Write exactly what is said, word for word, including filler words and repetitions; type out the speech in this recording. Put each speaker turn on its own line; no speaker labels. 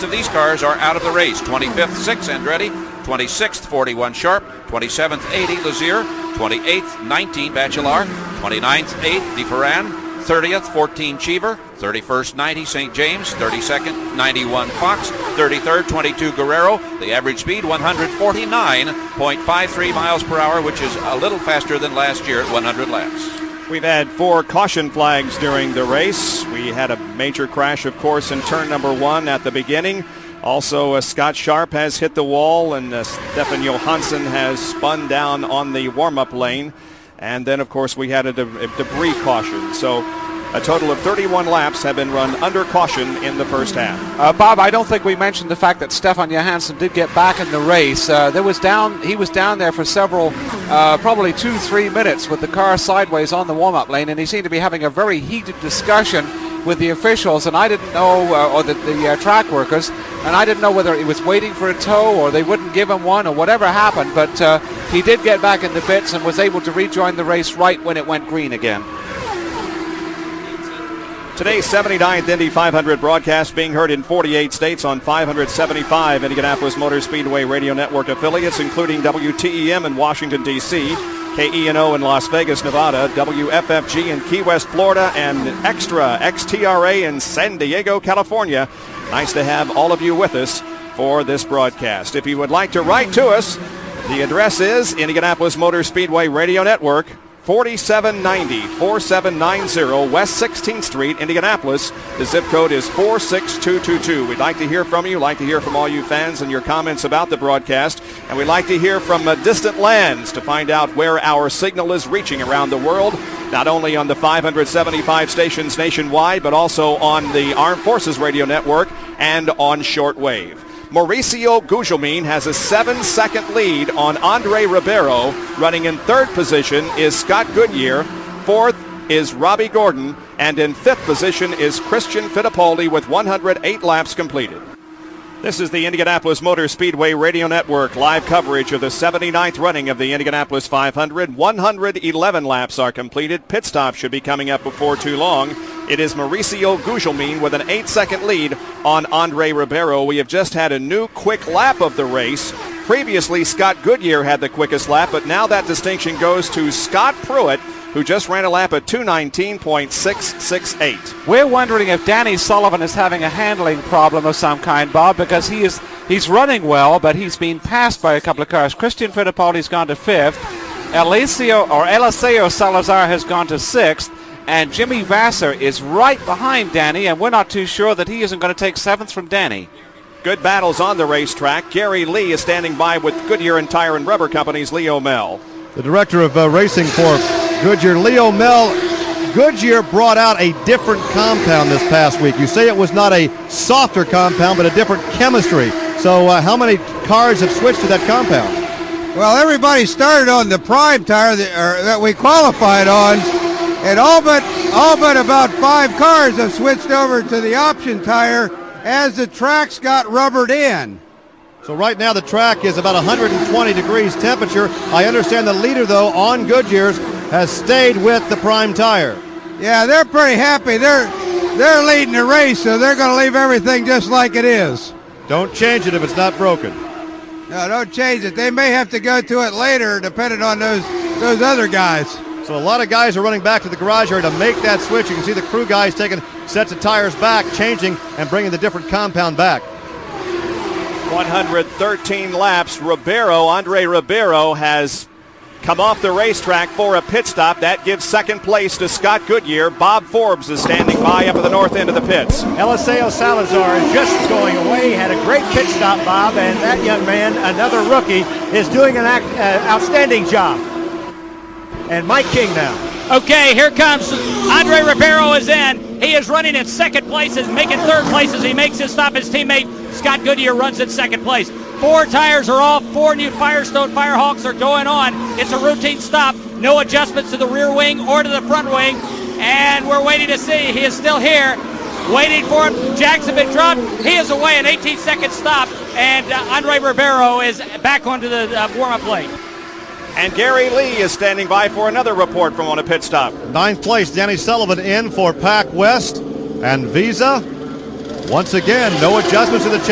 rest of these cars are out of the race. twenty-fifth, six Andretti. twenty-sixth, forty-one Sharp. twenty-seventh, eighty Lazier. twenty-eighth, nineteen Bachelard. twenty-ninth, eight DeFerran. thirtieth, fourteen Cheever. thirty-first, ninety Saint James. thirty-second, ninety-one Fox. thirty-third, twenty-two Guerrero. The average speed one forty-nine point five three miles per hour, which is a little faster than last year at one hundred laps.
We've had four caution flags during the race. We had a major crash, of course, in turn number one at the beginning. Also, uh, Scott Sharp has hit the wall, and uh, Stefan Johansson has spun down on the warm-up lane. And then, of course, we had a, de- a debris caution. So a total of thirty-one laps have been run under caution in the first half.
Uh, Bob, I don't think we mentioned the fact that Stefan Johansson did get back in the race. Uh, there was down, he was down there for several, uh, probably two, three minutes with the car sideways on the warm-up lane, and he seemed to be having a very heated discussion with the officials, and I didn't know, uh, or the, the uh, track workers, and I didn't know whether he was waiting for a tow or they wouldn't give him one or whatever happened, but uh, he did get back in the pits and was able to rejoin the race right when it went green again.
Today's seventy-ninth Indy five hundred broadcast being heard in forty-eight states on five seventy-five Indianapolis Motor Speedway Radio Network affiliates, including W T E M in Washington, D C, K E N O in Las Vegas, Nevada, W F F G in Key West, Florida, and Extra X T R A in San Diego, California. Nice to have all of you with us for this broadcast. If you would like to write to us, the address is Indianapolis Motor Speedway Radio Network, forty-seven ninety, forty-seven ninety West sixteenth Street, Indianapolis. The zip code is four six two two two. We'd like to hear from you, like to hear from all you fans and your comments about the broadcast, and we'd like to hear from uh, distant lands to find out where our signal is reaching around the world, not only on the five seventy-five stations nationwide, but also on the Armed Forces Radio Network and on shortwave. Mauricio Gugelmin has a seven-second lead on Andre Ribeiro. Running in third position is Scott Goodyear. Fourth is Robbie Gordon. And in fifth position is Christian Fittipaldi with one hundred eight laps completed. This is the Indianapolis Motor Speedway Radio Network live coverage of the seventy-ninth running of the Indianapolis five hundred. one hundred eleven laps are completed. Pit stop should be coming up before too long. It is Mauricio Gugelmin with an eight-second lead on Andre Ribeiro. We have just had a new quick lap of the race. Previously, Scott Goodyear had the quickest lap, but now that distinction goes to Scott Pruitt, who just ran a lap at two nineteen point six six eight.
We're wondering if Danny Sullivan is having a handling problem of some kind, Bob, because he is he's running well, but he's been passed by a couple of cars. Christian Fittipaldi's gone to fifth. Eliseo or Eliseo Salazar has gone to sixth. And Jimmy Vasser is right behind Danny, and we're not too sure that he isn't going to take seventh from Danny.
Good battles on the racetrack. Gary Lee is standing by with Goodyear and Tire and Rubber Company's Leo Mel.
The director of uh, racing for Goodyear, Leo Mel. Goodyear brought out a different compound this past week. You say it was not a softer compound, but a different chemistry. So uh, how many cars have switched to that compound?
Well, everybody started on the prime tire that, or, that we qualified on. And all but all but about five cars have switched over to the option tire as the tracks got rubbered in.
So right now the track is about one hundred twenty degrees temperature. I understand the leader, though, on Goodyear's has stayed with the prime tire.
Yeah, they're pretty happy. They're they're leading the race, so they're going to leave everything just like it is.
Don't change it if it's not broken.
No, don't change it. They may have to go to it later, depending on those those other guys.
So a lot of guys are running back to the garage area to make that switch. You can see the crew guys taking sets of tires back, changing, and bringing the different compound back.
one hundred thirteen laps. Ribeiro, Andre Ribeiro, has come off the racetrack for a pit stop. That gives second place to Scott Goodyear. Bob Forbes is standing by up at the north end of the pits.
Eliseo Salazar is just going away. Had a great pit stop, Bob, and that young man, another rookie, is doing an act, uh, outstanding job. And Mike King now.
Okay, here comes Andre Ribeiro is in. He is running in second place, is making third place as he makes his stop. His teammate Scott Goodyear runs in second place. Four tires are off. Four new Firestone Firehawks are going on. It's a routine stop. No adjustments to the rear wing or to the front wing. And we're waiting to see. He is still here. Waiting for him. Jackson been dropped. He is away. An eighteen second stop. And uh, Andre Ribeiro is back onto the uh, warm-up lane.
And Gary Lee is standing by for another report from on a pit stop.
Ninth place, Danny Sullivan in for Pac West and Visa. Once again, no adjustments to the